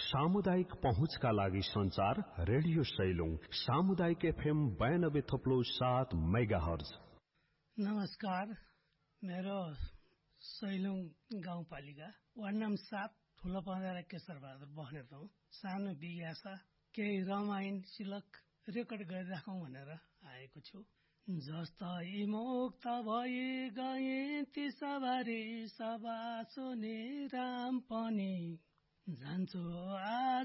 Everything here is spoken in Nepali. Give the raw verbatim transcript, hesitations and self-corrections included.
सामुदायिक पहुँचका लागि संचार रेडियो सैलुङ सामुदायिक एफएम बयानब्बे थप्लो सात मेगा हर्ज। नमस्कार, मेरो सैलुङ गाउँपालिका वार्ड नम्बर सात ठुलो पँधेरा केशर बहादुर बस्नेत हौ। सानो बिगासा केही रमाइन सिलक रेकर्ड गरिराखौं भनेर आएको छु। जस्तै मुक्त भई गए ती सवारी सबासो नि राम पनि जान्छु आज